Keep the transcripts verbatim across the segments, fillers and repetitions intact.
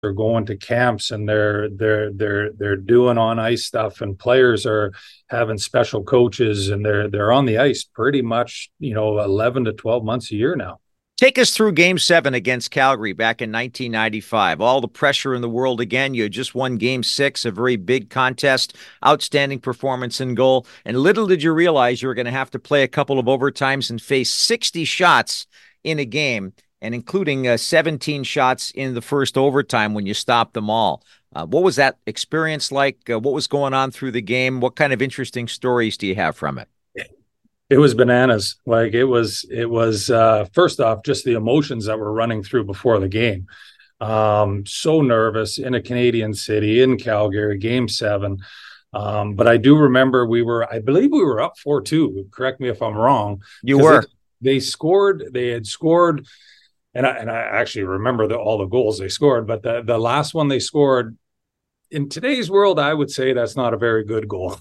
they're going to camps and they're they're they're they're doing on ice stuff, and players are having special coaches, and they're they're on the ice pretty much, you know, eleven to twelve months a year now. Take us through Game Seven against Calgary back in nineteen ninety-five. All the pressure in the world again. You had just won Game Six, a very big contest, outstanding performance in goal, and little did you realize you were going to have to play a couple of overtimes and face sixty shots in a game, and including uh, seventeen shots in the first overtime when you stopped them all. Uh, what was that experience like? Uh, what was going on through the game? What kind of interesting stories do you have from it? It was bananas. Like it was, it was, uh, first off, just the emotions that were running through before the game. Um, so nervous in a Canadian city, in Calgary, game seven. Um, but I do remember we were, I believe we were up four two. Correct me if I'm wrong. You were. They, they scored, they had scored, and I, and I actually remember the, all the goals they scored, but the, the last one they scored, in today's world, I would say that's not a very good goal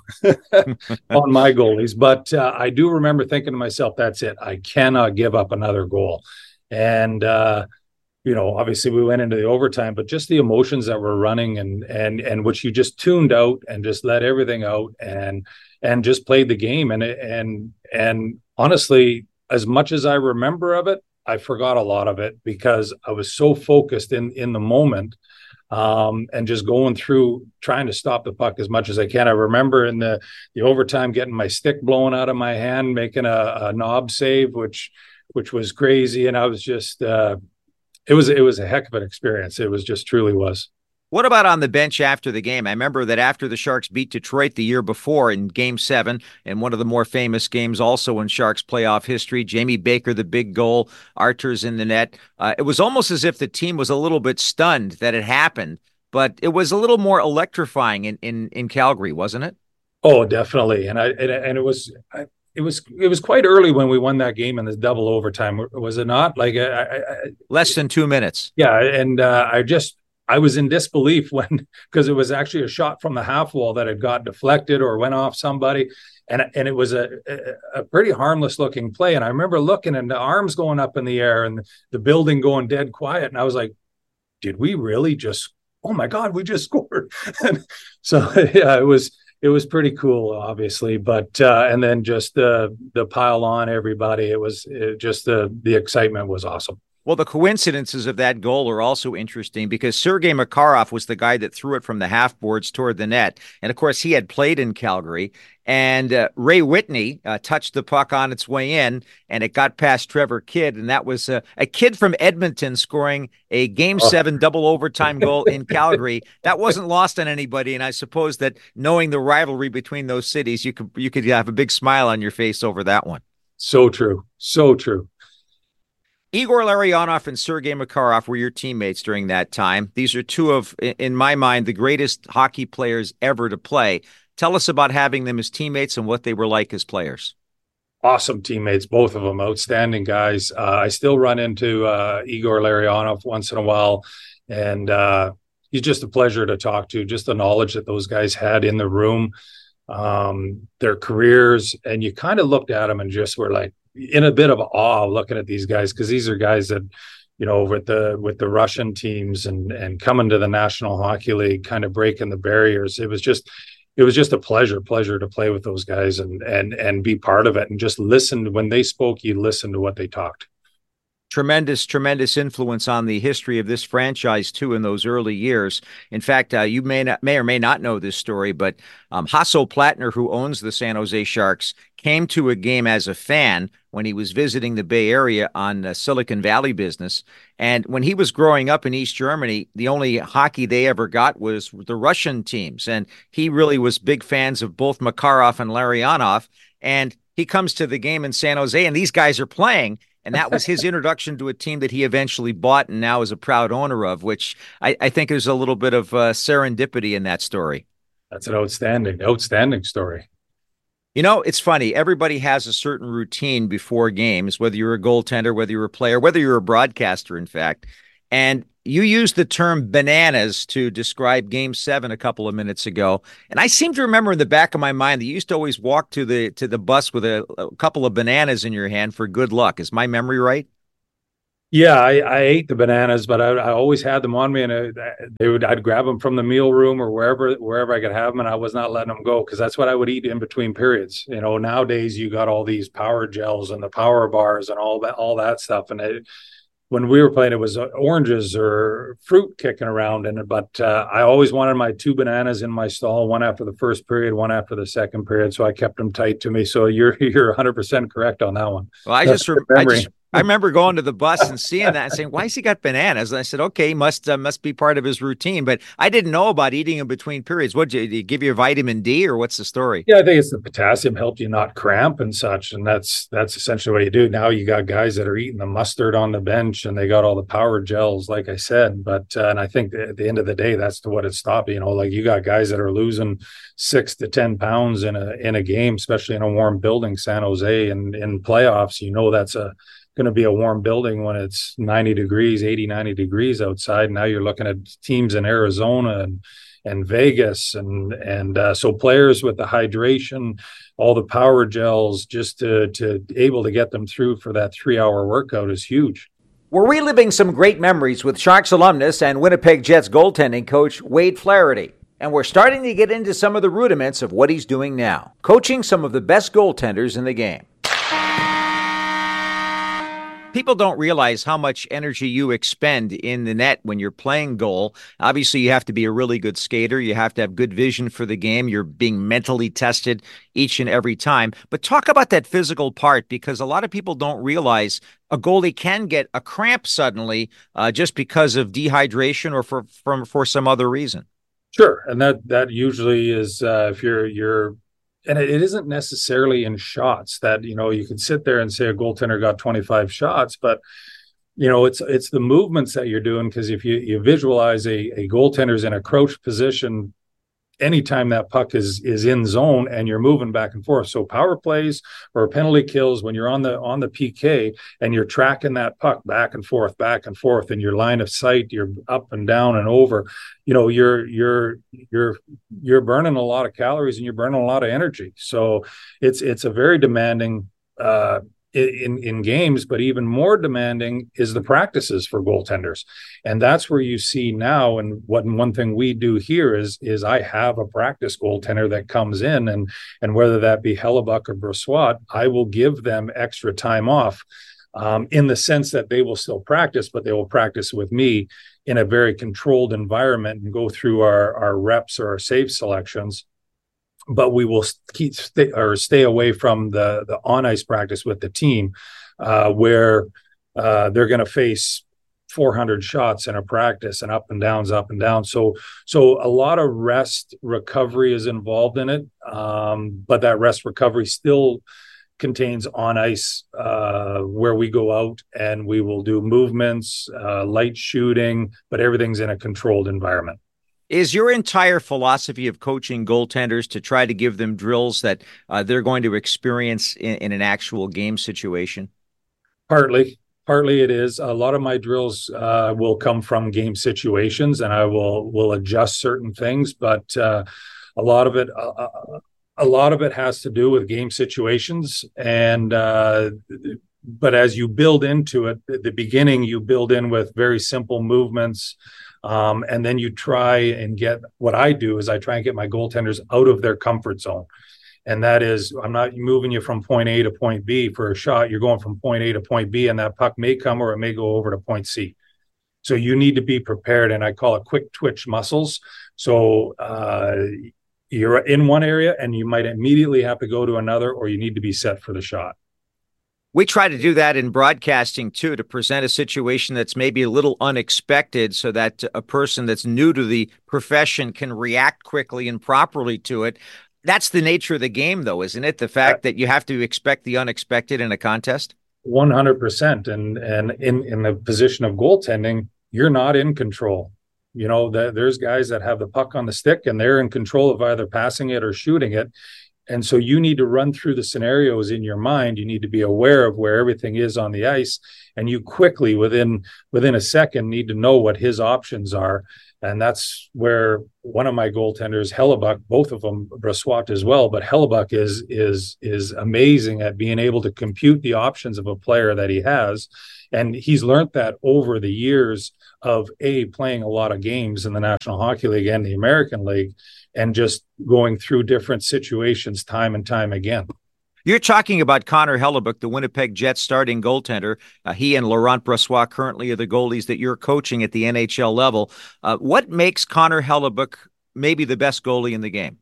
on my goalies. But uh, I do remember thinking to myself, that's it. I cannot give up another goal. And, uh, you know, obviously we went into the overtime, but just the emotions that were running and, and, and which you just tuned out and just let everything out and, and just played the game. And, and, and honestly, as much as I remember of it, I forgot a lot of it because I was so focused in, in the moment. Um, and just going through trying to stop the puck as much as I can. I remember in the, the overtime getting my stick blown out of my hand, making a, a knob save, which which was crazy. And I was just uh, it was it was a heck of an experience. It was just truly was. What about on the bench after the game? I remember that after the Sharks beat Detroit the year before in Game seven, and one of the more famous games also in Sharks playoff history, Jamie Baker, the big goal, Arturs in the net. Uh, it was almost as if the team was a little bit stunned that it happened, but it was a little more electrifying in, in, in Calgary, wasn't it? Oh, definitely. And I and, and it was I, it was it was quite early when we won that game in the double overtime, was it not? Like I, I, I, less than two minutes. Yeah, and uh, I just I was in disbelief when, because it was actually a shot from the half wall that had got deflected or went off somebody. And, and it was a, a, a pretty harmless looking play. And I remember looking and the arms going up in the air and the building going dead quiet. And I was like, did we really just, oh my God, we just scored. So yeah, it was, it was pretty cool, obviously. But, uh, and then just the, the pile on everybody, it was it just the, the excitement was awesome. Well, the coincidences of that goal are also interesting because Sergei Makarov was the guy that threw it from the half boards toward the net. And of course, he had played in Calgary. And uh, Ray Whitney uh, touched the puck on its way in, and it got past Trevor Kidd. And that was uh, a kid from Edmonton scoring a game seven double overtime goal in Calgary. That wasn't lost on anybody. And I suppose that knowing the rivalry between those cities, you could, you could have a big smile on your face over that one. So true. So true. Igor Larionov and Sergei Makarov were your teammates during that time. These are two of, in my mind, the greatest hockey players ever to play. Tell us about having them as teammates and what they were like as players. Awesome teammates, both of them, outstanding guys. Uh, I still run into uh, Igor Larionov once in a while, and uh, he's just a pleasure to talk to, just the knowledge that those guys had in the room, um, their careers, and you kind of looked at them and just were like, in a bit of awe looking at these guys, because these are guys that, you know, with the with the Russian teams and and coming to the National Hockey League, kind of breaking the barriers. It was just it was just a pleasure, pleasure to play with those guys and and and be part of it and just listen when they spoke. You listened to what they talked. Tremendous, tremendous influence on the history of this franchise, too, in those early years. In fact, uh, you may not, may or may not know this story, but um, Hasso Plattner, who owns the San Jose Sharks, came to a game as a fan when he was visiting the Bay Area on uh, Silicon Valley business. And when he was growing up in East Germany, the only hockey they ever got was the Russian teams. And he really was big fans of both Makarov and Larionov. And he comes to the game in San Jose, and these guys are playing. And that was his introduction to a team that he eventually bought and now is a proud owner of, which I, I think there's a little bit of uh, serendipity in that story. That's an outstanding, outstanding story. You know, it's funny. Everybody has a certain routine before games, whether you're a goaltender, whether you're a player, whether you're a broadcaster, in fact. And you used the term bananas to describe Game Seven a couple of minutes ago, and I seem to remember in the back of my mind that you used to always walk to the to the bus with a, a couple of bananas in your hand for good luck. Is my memory right? Yeah, I, I ate the bananas, but I, I always had them on me, and I, they would I'd grab them from the meal room or wherever wherever I could have them, and I was not letting them go because that's what I would eat in between periods. You know, nowadays you got all these power gels and the power bars and all that all that stuff, and it, when we were playing, it was oranges or fruit kicking around in it. But uh, I always wanted my two bananas in my stall, one after the first period, one after the second period. So I kept them tight to me. So you're you're one hundred percent correct on that one. Well, I That's just, I just I remember going to the bus and seeing that and saying, why has he got bananas? And I said, okay, must uh, must be part of his routine. But I didn't know about eating them between periods. What did you give you vitamin D, or what's the story? Yeah, I think it's the potassium helped you not cramp and such. And that's that's essentially what you do. Now you got guys that are eating the mustard on the bench and they got all the power gels, like I said. But uh, and I think at the end of the day, that's what it stopped. You know, like you got guys that are losing six to ten pounds in a in a game, especially in a warm building, San Jose, and in playoffs. You know, that's a going to be a warm building when it's ninety degrees, eighty, ninety degrees outside. Now you're looking at teams in Arizona and and Vegas, and and uh, so players with the hydration, all the power gels, just to to able to get them through for that three hour workout is huge. We're reliving some great memories with Sharks alumnus and Winnipeg Jets goaltending coach Wade Flaherty. And we're starting to get into some of the rudiments of what he's doing now, coaching some of the best goaltenders in the game. People don't realize how much energy you expend in the net when you're playing goal. Obviously, you have to be a really good skater. You have to have good vision for the game. You're being mentally tested each and every time. But talk about that physical part, because a lot of people don't realize a goalie can get a cramp suddenly uh, just because of dehydration or for from for some other reason. Sure, and that that usually is uh, if you're you're. And it, it isn't necessarily in shots that, you know, you can sit there and say a goaltender got twenty-five shots, but, you know, it's it's the movements that you're doing. Because if you, you visualize a, a goaltender's in a crouched position, anytime that puck is is in zone and you're moving back and forth. So power plays or penalty kills, when you're on the on the P K and you're tracking that puck back and forth, back and forth in your line of sight, you're up and down and over, you know, you're you're you're you're burning a lot of calories and you're burning a lot of energy. So it's it's a very demanding uh in in games, but even more demanding is the practices for goaltenders. And that's where you see now, and what one thing we do here is is I have a practice goaltender that comes in, and and whether that be Hellebuck or Brossoit, I will give them extra time off, um, in the sense that they will still practice, but they will practice with me in a very controlled environment and go through our our reps or our save selections. But we will keep stay, or stay away from the the on ice practice with the team, uh, where uh, they're going to face four hundred shots in a practice and up and downs, up and down. So so a lot of rest recovery is involved in it, um, but that rest recovery still contains on ice, uh, where we go out and we will do movements, uh, light shooting, but everything's in a controlled environment. Is your entire philosophy of coaching goaltenders to try to give them drills that uh, they're going to experience in, in an actual game situation? Partly, partly it is. A lot of my drills uh, will come from game situations, and I will will adjust certain things. But uh, a lot of it, uh, a lot of it has to do with game situations. And uh, but as you build into it, at the beginning, you build in with very simple movements. Um, and then you try and get, what I do is I try and get my goaltenders out of their comfort zone. And that is, I'm not moving you from point A to point B for a shot. You're going from point A to point B, and that puck may come or it may go over to point C. So you need to be prepared. And I call it quick twitch muscles. So uh, you're in one area and you might immediately have to go to another, or you need to be set for the shot. We try to do that in broadcasting, too, to present a situation that's maybe a little unexpected so that a person that's new to the profession can react quickly and properly to it. That's the nature of the game, though, isn't it? The fact that you have to expect the unexpected in a contest? one hundred percent. And and in, in the position of goaltending, you're not in control. You know, the, there's guys that have the puck on the stick and they're in control of either passing it or shooting it. And so you need to run through the scenarios in your mind. You need to be aware of where everything is on the ice. And you quickly, within within a second, need to know what his options are. And that's where one of my goaltenders, Hellebuck, both of them, Brossoit as well, but Hellebuck is is is amazing at being able to compute the options of a player that he has. And he's learned that over the years of A, playing a lot of games in the National Hockey League and the American League, and just going through different situations time and time again. You're talking about Connor Hellebuck, the Winnipeg Jets starting goaltender. Uh, he and Laurent Brossoit currently are the goalies that you're coaching at the N H L level. Uh, what makes Connor Hellebuck maybe the best goalie in the game?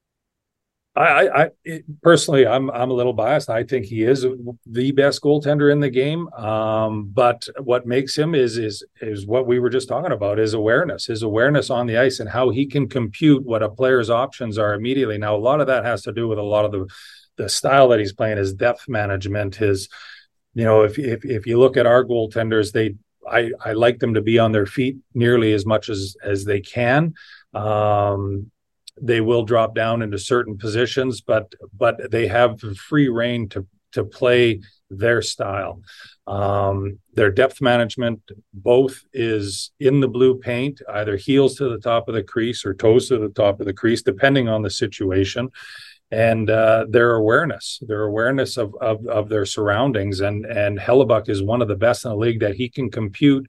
I, I it, personally, I'm I'm a little biased. I think he is the best goaltender in the game. Um, but what makes him is is is what we were just talking about: his awareness, his awareness on the ice, and how he can compute what a player's options are immediately. Now, a lot of that has to do with a lot of the the style that he's playing, his depth management, his, you know, if if if you look at our goaltenders, they I I like them to be on their feet nearly as much as as they can. Um, they will drop down into certain positions, but but they have free reign to to play their style. Um, their depth management both is in the blue paint, either heels to the top of the crease or toes to the top of the crease, depending on the situation. And uh, their awareness, their awareness of, of of their surroundings, and and Hellebuck is one of the best in the league that he can compute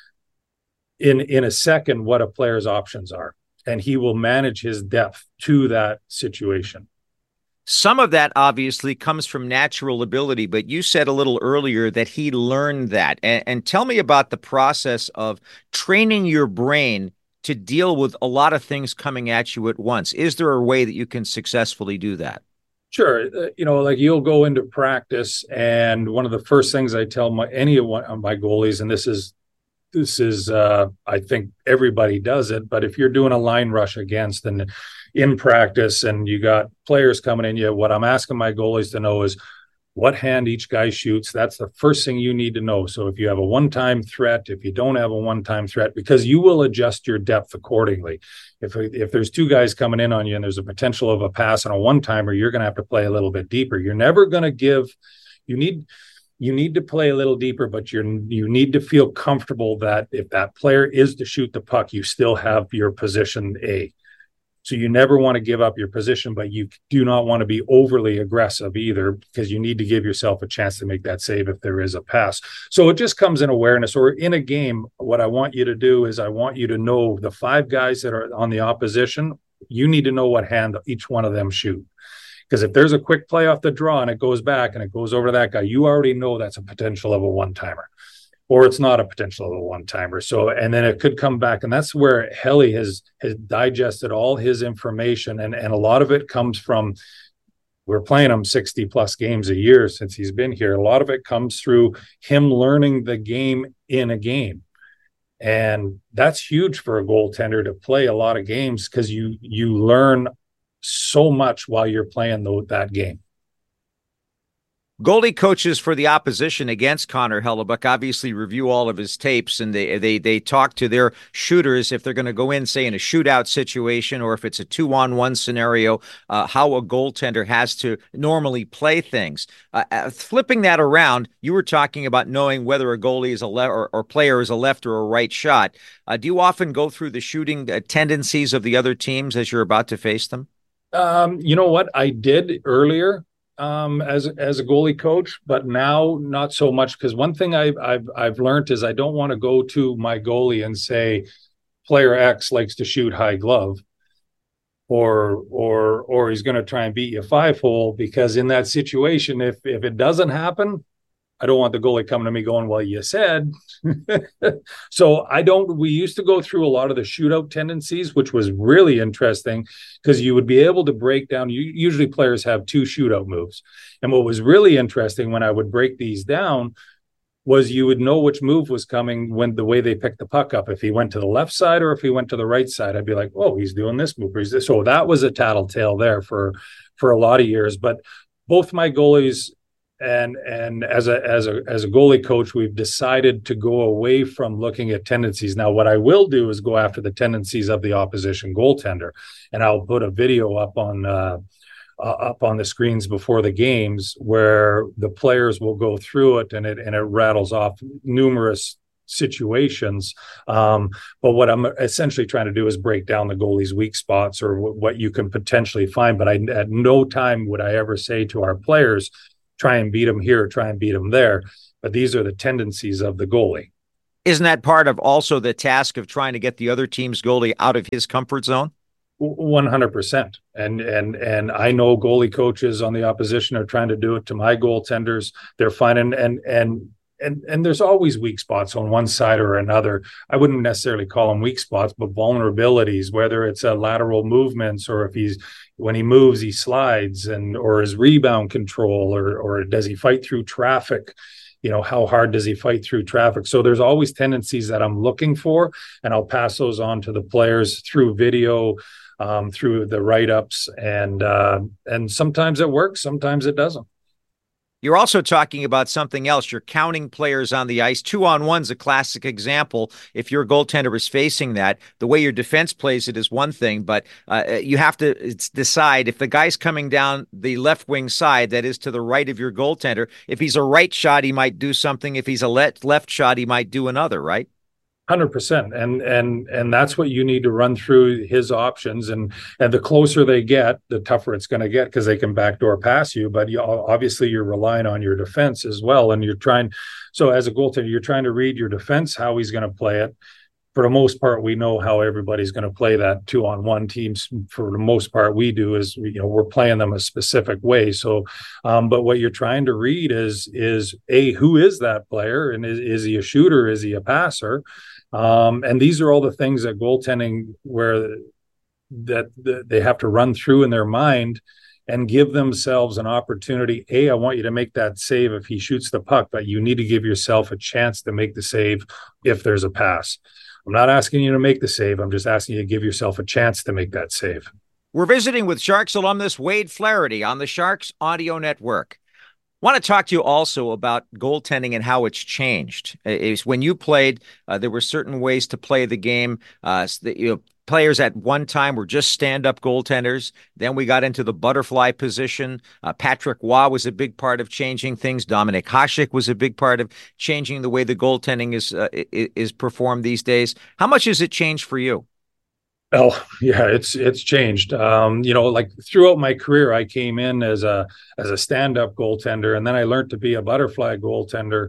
in in a second what a player's options are, and he will manage his depth to that situation. Some of that obviously comes from natural ability, but you said a little earlier that he learned that. And, and tell me about the process of training your brain to deal with a lot of things coming at you at once. Is there a way that you can successfully do that? Sure. Uh, you know, like you'll go into practice, and one of the first things I tell my any of, one, of my goalies, and this is, this is, uh, I think everybody does it, but if you're doing a line rush against and in practice and you got players coming in, you, what I'm asking my goalies to know is what hand each guy shoots. That's the first thing you need to know. So if you have a one-time threat, if you don't have a one-time threat, because you will adjust your depth accordingly. If if there's two guys coming in on you and there's a potential of a pass and a one-timer, you're going to have to play a little bit deeper. You're never going to give, you need, you need to play a little deeper, but you're, you need to feel comfortable that if that player is to shoot the puck, you still have your position A. So you never want to give up your position, but you do not want to be overly aggressive either, because you need to give yourself a chance to make that save if there is a pass. So it just comes in awareness. Or in a game, what I want you to do is I want you to know the five guys that are on the opposition, you need to know what hand each one of them shoot. Because if there's a quick play off the draw and it goes back and it goes over to that guy, you already know that's a potential of a one-timer. Or it's not a potential of a one-timer. So, and then it could come back. And that's where Helly has has digested all his information. And, and a lot of it comes from, we're playing him sixty plus games a year since he's been here. A lot of it comes through him learning the game in a game. And that's huge for a goaltender to play a lot of games, because you you learn so much while you're playing the, that game. Goalie coaches for the opposition against Connor Hellebuck obviously review all of his tapes, and they they they talk to their shooters if they're going to go in, say, in a shootout situation, or if it's a two-on-one scenario, uh, how a goaltender has to normally play things. Uh, uh, flipping that around, you were talking about knowing whether a goalie is a left or, or player is a left or a right shot. Uh, do you often go through the shooting uh, tendencies of the other teams as you're about to face them? Um, you know what? I did earlier. Um, as as a goalie coach, but now not so much, because one thing I've I've I've learned is I don't want to go to my goalie and say player X likes to shoot high glove, or or or he's going to try and beat you five hole, because in that situation, if if it doesn't happen, I don't want the goalie coming to me going, well, you said. So I don't, we used to go through a lot of the shootout tendencies, which was really interesting, because you would be able to break down, you, usually players have two shootout moves. And what was really interesting when I would break these down was you would know which move was coming when the way they picked the puck up. If he went to the left side or if he went to the right side, I'd be like, oh, he's doing this move. So that was a tattletale there for, for a lot of years. But both my goalies, And and as a as a as a goalie coach, we've decided to go away from looking at tendencies. Now, what I will do is go after the tendencies of the opposition goaltender, and I'll put a video up on uh, uh, up on the screens before the games where the players will go through it, and it and it rattles off numerous situations. Um, but what I'm essentially trying to do is break down the goalie's weak spots or w- what you can potentially find. But I, at no time would I ever say to our players, try and beat them here, try and beat them there. But these are the tendencies of the goalie. Isn't that part of also the task of trying to get the other team's goalie out of his comfort zone? one hundred percent. And and and I know goalie coaches on the opposition are trying to do it to my goaltenders. They're finding and and and and there's always weak spots on one side or another. I wouldn't necessarily call them weak spots, but vulnerabilities, whether it's a lateral movements or if he's when he moves, he slides, and or his rebound control, or or does he fight through traffic? You know, how hard does he fight through traffic? So there's always tendencies that I'm looking for, and I'll pass those on to the players through video, um, through the write-ups, and uh, and sometimes it works, sometimes it doesn't. You're also talking about something else. You're counting players on the ice. Two on one's a classic example. If your goaltender is facing that, the way your defense plays it is one thing, but uh, you have to decide if the guy's coming down the left wing side, that is to the right of your goaltender, if he's a right shot, he might do something. If he's a left, left shot, he might do another, right? one hundred percent. And and and that's what you need to run through his options. And and the closer they get, the tougher it's going to get because they can backdoor pass you. But you, obviously you're relying on your defense as well. And you're trying, so as a goaltender, you're trying to read your defense, how he's going to play it. For the most part, we know how everybody's going to play that two on one teams. For the most part, we do is, you know, we're playing them a specific way. So, um, but what you're trying to read is, is a, who is that player? And is, is he a shooter? Is he a passer? Um, and these are all the things that goaltending where that, that they have to run through in their mind and give themselves an opportunity. A, I want you to make that save if he shoots the puck, but you need to give yourself a chance to make the save if there's a pass. I'm not asking you to make the save. I'm just asking you to give yourself a chance to make that save. We're visiting with Sharks alumnus Wade Flaherty on the Sharks Audio Network. I want to talk to you also about goaltending and how it's changed. Is when you played, uh, there were certain ways to play the game. Uh, that, you know, players at one time were just stand-up goaltenders. Then we got into the butterfly position. Uh, Patrick Waugh was a big part of changing things. Dominik Hasek was a big part of changing the way the goaltending is uh, is performed these days. How much has it changed for you? Oh, yeah, it's it's changed. Um, you know, like throughout my career, I came in as a as a stand-up goaltender, and then I learned to be a butterfly goaltender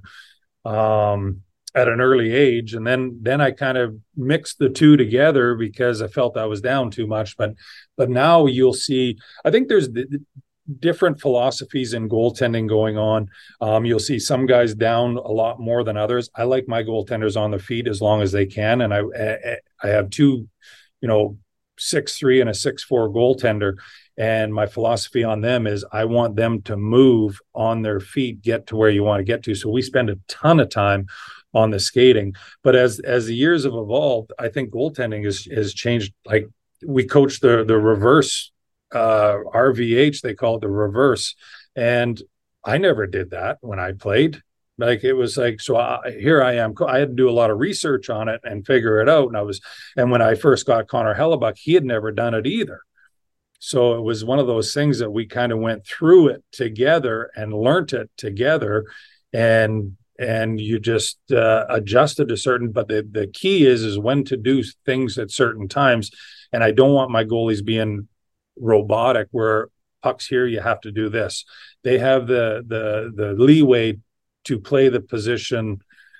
um, at an early age. And then then I kind of mixed the two together because I felt I was down too much. But but now you'll see, I think there's the, different philosophies in goaltending going on. Um, you'll see some guys down a lot more than others. I like my goaltenders on the feet as long as they can, and I I, I have two. you know, six three and a six four goaltender. And my philosophy on them is I want them to move on their feet, get to where you want to get to. So we spend a ton of time on the skating. But as as the years have evolved, I think goaltending has has changed. Like we coach the the reverse uh, R V H, they call it the reverse. And I never did that when I played. Like it was like, so I, here I am. I had to do a lot of research on it and figure it out. And I was, and when I first got Connor Hellebuyck, he had never done it either. So it was one of those things that we kind of went through it together and learned it together. And, and you just uh, adjusted to certain, but the, the key is, is when to do things at certain times. And I don't want my goalies being robotic where pucks here, you have to do this. They have the, the, the leeway to play the position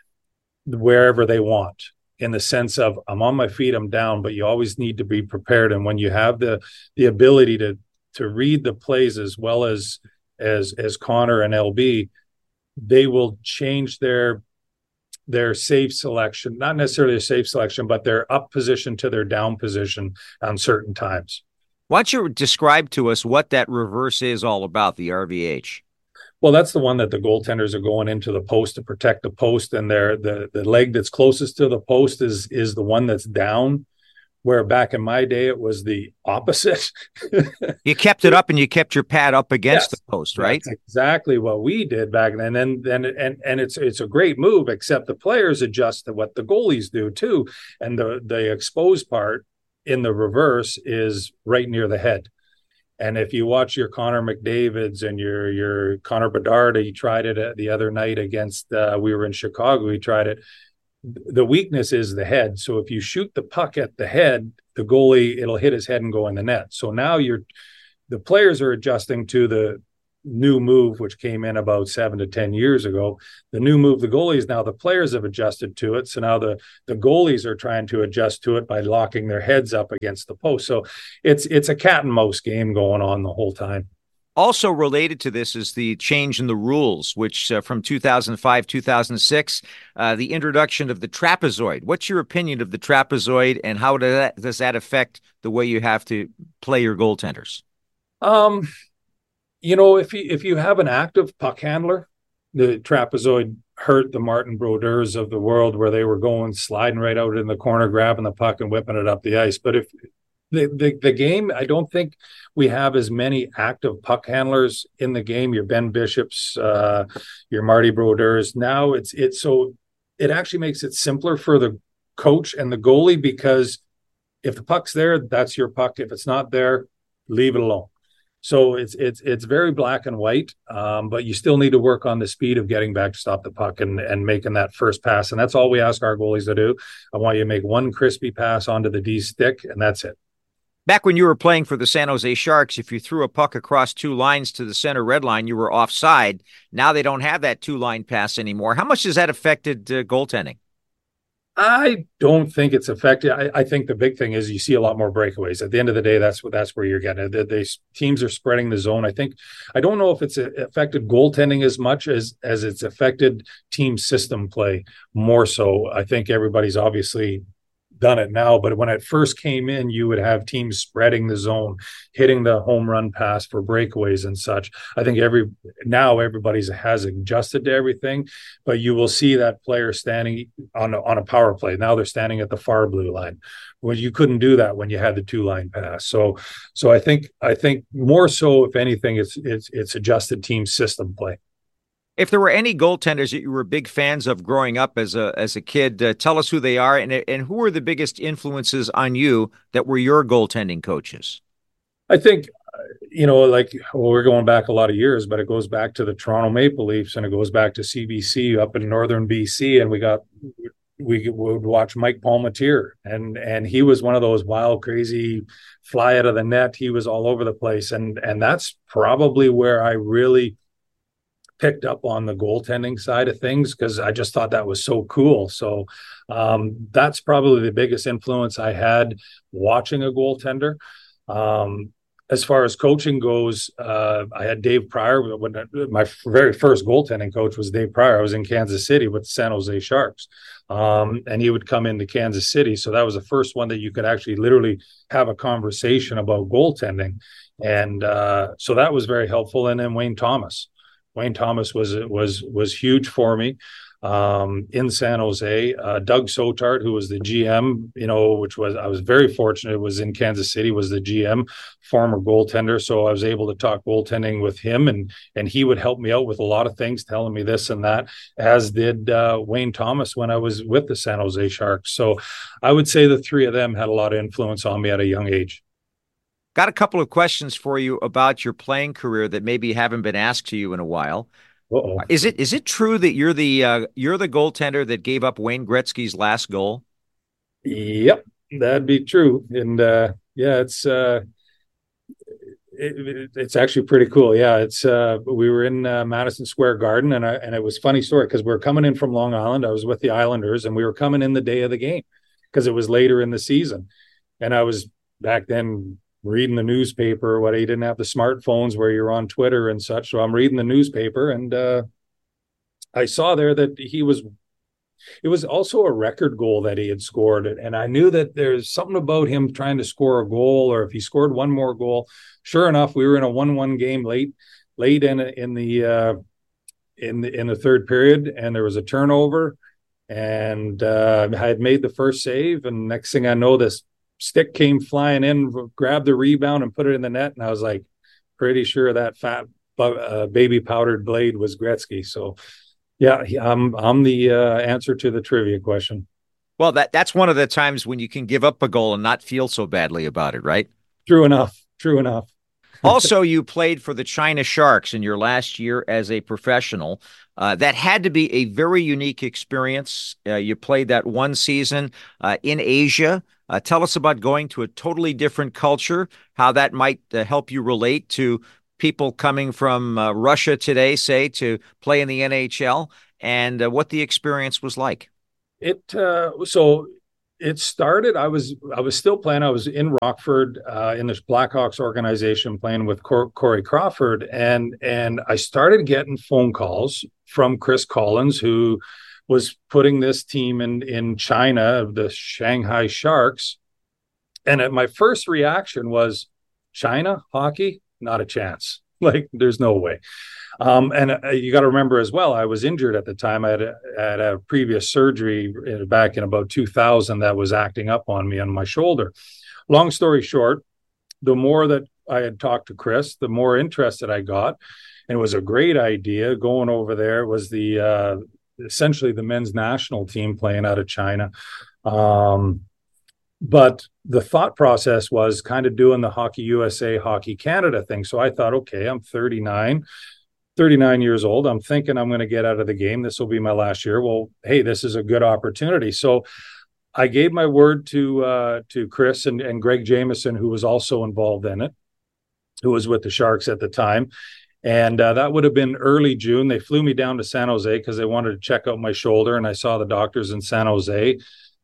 wherever they want, in the sense of I'm on my feet, I'm down, but you always need to be prepared. And when you have the the ability to to read the plays as well as as as Connor and L B, they will change their their safe selection, not necessarily a safe selection, but their up position to their down position on certain times. Why don't you describe to us what that reverse is all about, the R V H? Well, that's the one that the goaltenders are going into the post to protect the post, and their the the leg that's closest to the post is is the one that's down. Where back in my day it was the opposite. You kept it up and you kept your pad up against yes, the post, right? That's exactly what we did back then. And then and and it's it's a great move, except the players adjust to what the goalies do too. And the the exposed part in the reverse is right near the head. And if you watch your Connor McDavid's and your your Connor Bedard, he tried it the other night against, uh, we were in Chicago, he tried it. the weakness is the head. So if you shoot the puck at the head, the goalie, it'll hit his head and go in the net. So now you're, the players are adjusting to the new move, which came in about seven to ten years ago. The new move, the goalies, now the players have adjusted to it. So now the the goalies are trying to adjust to it by locking their heads up against the post. So it's it's a cat and mouse game going on the whole time. Also related to this is the change in the rules, which uh, from two thousand five, two thousand six, uh, the introduction of the trapezoid. What's your opinion of the trapezoid, and how does that, does that affect the way you have to play your goaltenders? Um, you know, if you if you have an active puck handler, the trapezoid hurt the Martin Brodeurs of the world, where they were going sliding right out in the corner, grabbing the puck and whipping it up the ice. But if the, the the game, I don't think we have as many active puck handlers in the game. Your Ben Bishops, uh, your Marty Brodeurs. Now it's it's so it actually makes it simpler for the coach and the goalie, because if the puck's there, that's your puck. If it's not there, leave it alone. So it's it's it's very black and white, um, but you still need to work on the speed of getting back to stop the puck and, and making that first pass. And that's all we ask our goalies to do. I want you to make one crispy pass onto the D stick, and that's it. Back when you were playing for the San Jose Sharks, if you threw a puck across two lines to the center red line, you were offside. Now they don't have that two-line pass anymore. How much has that affected uh, goaltending? I don't think it's affected. I, I think the big thing is you see a lot more breakaways. At the end of the day, that's what that's where you're getting it. The, the teams are spreading the zone. I think I don't know if it's affected goaltending as much as as it's affected team system play more so. I think everybody's obviously done it now, but when it first came in, you would have teams spreading the zone, hitting the home run pass for breakaways and such. I think every now everybody's has adjusted to everything, but you will see that player standing on a, on a power play. Now they're standing at the far blue line. Well, you couldn't do that when you had the two line pass. So, so I think I think more so, if anything, it's it's it's adjusted team system play. If there were any goaltenders that you were big fans of growing up as a as a kid, uh, tell us who they are, and and who were the biggest influences on you that were your goaltending coaches? I think, you know, like, well, we're going back a lot of years, but it goes back to the Toronto Maple Leafs, and it goes back to C B C up in northern B C, and we got we would watch Mike Palmateer, and and he was one of those wild, crazy, fly out of the net. He was all over the place, and and that's probably where I really picked up on the goaltending side of things, because I just thought that was so cool. So um, that's probably the biggest influence I had watching a goaltender. Um, as far as coaching goes, uh, I had Dave Pryor. When my very first goaltending coach was Dave Pryor. I was in Kansas City with the San Jose Sharks, um, and he would come into Kansas City. So that was the first one that you could actually literally have a conversation about goaltending. And uh, so that was very helpful. And then Wayne Thomas. Wayne Thomas was was was huge for me um, in San Jose. Uh, Doug Sotart, who was the G M, you know, which was I was very fortunate, was in Kansas City, was the G M, former goaltender. So I was able to talk goaltending with him, and and he would help me out with a lot of things, telling me this and that, as did uh, Wayne Thomas when I was with the San Jose Sharks. So I would say the three of them had a lot of influence on me at a young age. Got a couple of questions for you about your playing career that maybe haven't been asked to you in a while. Uh-oh. Is it is it true that you're the uh, you're the goaltender that gave up Wayne Gretzky's last goal? Yep, that'd be true. And uh, yeah, it's uh, it, it, it's actually pretty cool. Yeah, it's uh, we were in uh, Madison Square Garden, and I, and it was a funny story, because we were coming in from Long Island. I was with the Islanders, and we were coming in the day of the game because it was later in the season, and I was back then reading the newspaper. What, he didn't have the smartphones where you're on Twitter and such. So I'm reading the newspaper, and uh, I saw there that he was, it was also a record goal that he had scored. And I knew that there's something about him trying to score a goal, or if he scored one more goal. Sure enough, we were in a one one game late, late in, in the, uh, in the, in the third period, and there was a turnover, and uh, I had made the first save. And next thing I know, this stick came flying in, grabbed the rebound and put it in the net. And I was like, pretty sure that fat uh, baby powdered blade was Gretzky. So yeah, I'm, I'm the uh, answer to the trivia question. Well, that that's one of the times when you can give up a goal and not feel so badly about it, right? True enough. True enough. Also, you played for the China Sharks in your last year as a professional. Uh, that had to be a very unique experience. Uh, you played that one season uh, in Asia. Uh, tell us about going to a totally different culture, how that might uh, help you relate to people coming from uh, Russia today, say, to play in the N H L, and uh, what the experience was like. It uh, so it started. I was I was still playing. I was in Rockford uh, in this Blackhawks organization playing with Cor- Corey Crawford, and and I started getting phone calls from Chris Collins, who was putting this team in in China, the Shanghai Sharks. And at my first reaction was, China hockey, not a chance. Like, there's no way. Um, and uh, you got to remember as well, I was injured at the time. I had a, had a previous surgery back in about two thousand that was acting up on me on my shoulder. Long story short, the more that I had talked to Chris, the more interested I got. And it was a great idea going over there. It was the uh, essentially the men's national team playing out of China. Um, but the thought process was kind of doing the Hockey U S A, Hockey Canada thing. So I thought, okay, I'm thirty-nine. thirty-nine years old. I'm thinking I'm going to get out of the game. This will be my last year. Well, hey, this is a good opportunity. So I gave my word to uh, to Chris and, and Greg Jameson, who was also involved in it, who was with the Sharks at the time. And uh, that would have been early June. They flew me down to San Jose because they wanted to check out my shoulder. And I saw the doctors in San Jose.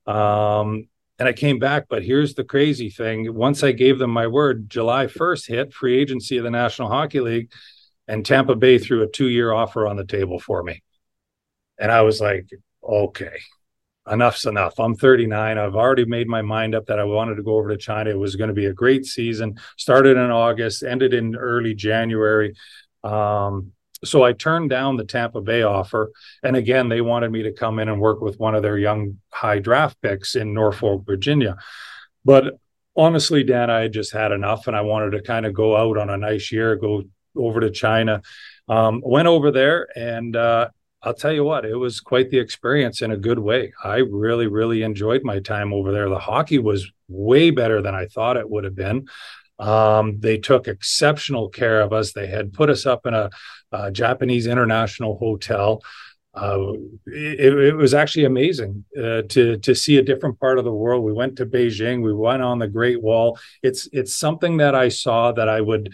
Um, and I came back. But here's the crazy thing. Once I gave them my word, July first hit, free agency of the National Hockey League. And Tampa Bay threw a two-year offer on the table for me. And I was like, okay, enough's enough. I'm thirty-nine. I've already made my mind up that I wanted to go over to China. It was going to be a great season. Started in August, ended in early January. Um, so I turned down the Tampa Bay offer. And again, they wanted me to come in and work with one of their young high draft picks in Norfolk, Virginia. But honestly, Dan, I had just had enough, and I wanted to kind of go out on a nice year, go over to China. Um, went over there, and uh, I'll tell you what, it was quite the experience in a good way. I really, really enjoyed my time over there. The hockey was way better than I thought it would have been. Um, they took exceptional care of us. They had put us up in a, a Japanese international hotel. Uh, it, it was actually amazing uh, to to see a different part of the world. We went to Beijing. We went on the Great Wall. It's it's something that I saw that I would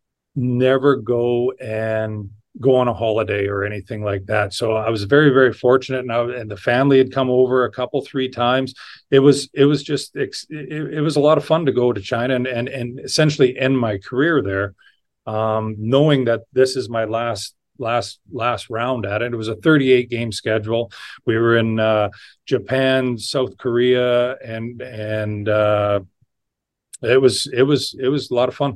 never go and go on a holiday or anything like that. So I was very, very fortunate, and, I, and the family had come over a couple, three times. It was, it was just, it, it was a lot of fun to go to China and and and essentially end my career there, um, knowing that this is my last last last round at it. It was a thirty-eight game schedule. We were in uh, Japan, South Korea, and and uh, it was it was it was a lot of fun.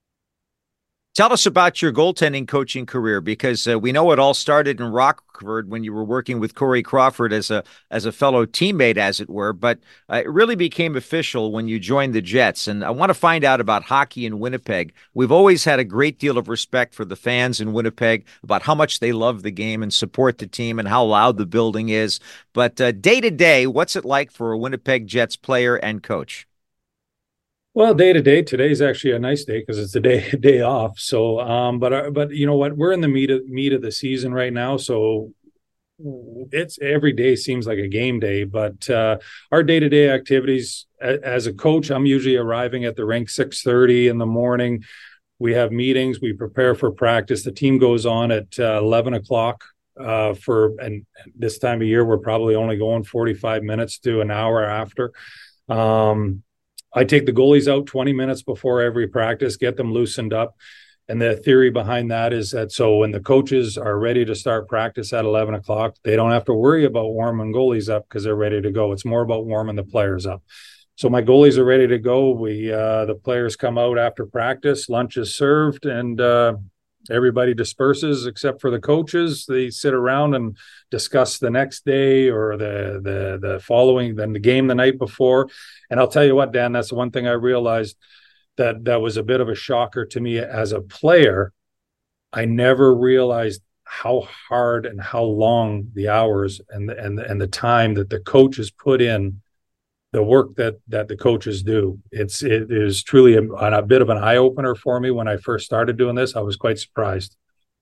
Tell us about your goaltending coaching career, because uh, we know it all started in Rockford when you were working with Corey Crawford as a as a fellow teammate, as it were. But uh, it really became official when you joined the Jets. And I want to find out about hockey in Winnipeg. We've always had a great deal of respect for the fans in Winnipeg, about how much they love the game and support the team and how loud the building is. But uh, day to day, what's it like for a Winnipeg Jets player and coach? Well, day to day, today's actually a nice day because it's a day day off. So, um, but uh, but you know what? We're in the meat of meat of the season right now, so it's every day seems like a game day. But uh, our day to day activities, a, as a coach, I'm usually arriving at the rink six thirty in the morning. We have meetings. We prepare for practice. The team goes on at uh, eleven o'clock. Uh, for and this time of year, we're probably only going forty-five minutes to an hour after. Um, I take the goalies out twenty minutes before every practice, get them loosened up. And the theory behind that is that so when the coaches are ready to start practice at eleven o'clock, they don't have to worry about warming goalies up because they're ready to go. It's more about warming the players up. So my goalies are ready to go. We uh, the players come out after practice, lunch is served, and uh, everybody disperses except for the coaches. They sit around and discuss the next day or the the the following, then the game the night before. And I'll tell you what, Dan, that's the one thing I realized that that was a bit of a shocker to me as a player. I never realized how hard and how long the hours and the, and the, and the time that the coaches put in the work that that the coaches do. It's it is truly a, a bit of an eye opener for me. When I first started doing this, I was quite surprised.